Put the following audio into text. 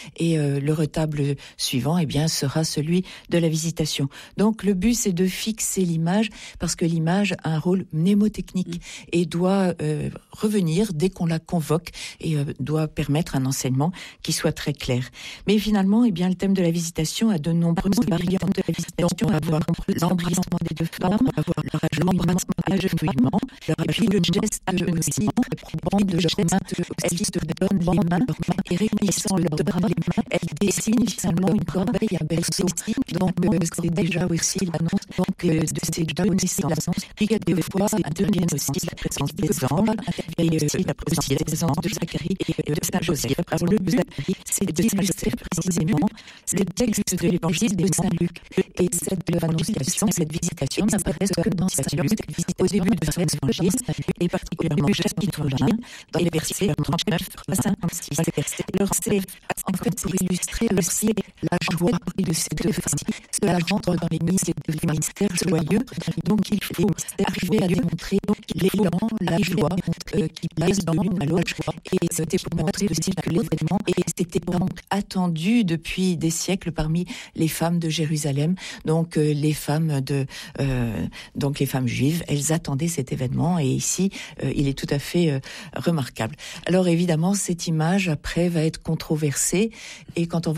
Et le retable suivant, eh bien, sera celui de la Visitation. Donc, le but, c'est de fixer l'image, parce que l'image a un rôle mnémotechnique et doit revenir dès qu'on la convoque et doit permettre un enseignement qui soit très clair. Mais finalement, eh bien, le thème de la Visitation a de nombreuses variantes de la Visitation. On va avoir l'embrassement des deux femmes, on va avoir l'agenouillement, et puis le geste agenouillement, probant de leurs mains, elle se donne les mains, et réunissant leurs bras, elle dessine finalement une corbeille à berceau. Donc, c'est déjà aussi l'annonce de ces deux naissances. Puis, quelquefois, interviennent aussi la présence des anges, et aussi la présence de Zacharie et de Saint-Joseph. Alors, le but, c'est d'illustrer précisément le texte de l'évangile de Saint-Luc. Et cette annonciation, cette visitation n'apparaît que dans Saint-Luc, au début de son évangile, et particulièrement au chapitre 20, dans les versets 39 à 56. Alors, c'est en fait pour illustrer aussi la joie de ces deux femmes. Cela rentre dans les mystères joyeux, donc il faut arriver à démontrer l'élan, la joie qui passe dans l'une à l'autre. Et c'était pour montrer aussi que l'événement était donc attendu depuis des siècles parmi les femmes de Jérusalem. Donc les femmes juives, elles attendaient cet événement, et ici il est tout à fait remarquable. Alors évidemment, cette image après va être controversée, et quand on va